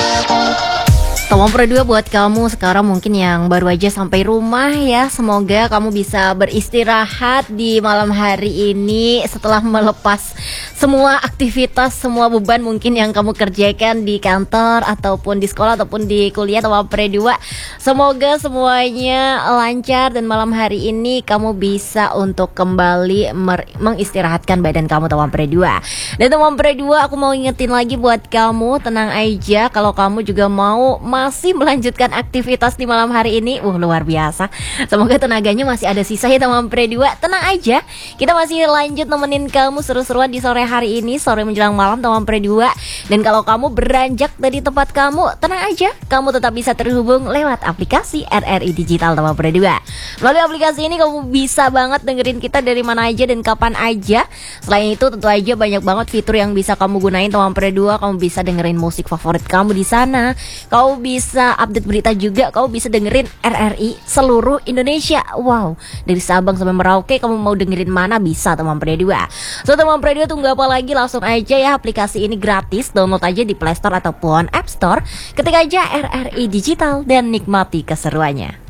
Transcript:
Tolong berdua buat kamu sekarang mungkin yang baru aja sampai rumah ya. Semoga kamu bisa beristirahat di malam hari ini setelah melepas semua aktivitas, semua beban mungkin yang kamu kerjakan di kantor ataupun di sekolah ataupun di kuliah Tolong berdua. Semoga semuanya lancar dan malam hari ini kamu bisa untuk kembali mengistirahatkan badan kamu Tolong berdua. Dan Tolong berdua aku mau ingetin lagi buat kamu, tenang aja kalau kamu juga mau masih melanjutkan aktivitas di malam hari ini. Luar biasa. Semoga tenaganya masih ada sisa ya teman berdua. Tenang aja, kita masih lanjut nemenin kamu seru-seruan di sore hari ini, sore menjelang malam teman berdua. Dan kalau kamu beranjak dari tempat kamu, tenang aja, kamu tetap bisa terhubung lewat aplikasi RRI Digital teman berdua. Melalui aplikasi ini kamu bisa banget dengerin kita dari mana aja dan kapan aja. Selain itu tentu aja banyak banget fitur yang bisa kamu gunain teman berdua. Kamu bisa dengerin musik favorit kamu di sana. Kamu bisa update berita juga, kamu bisa dengerin RRI seluruh Indonesia. Wow, dari Sabang sampai Merauke kamu mau dengerin mana bisa teman berdua. So teman berdua tunggu apa lagi, langsung aja ya, aplikasi ini gratis, download aja di Play Store ataupun App Store. Ketik aja RRI Digital dan nikmati keseruannya.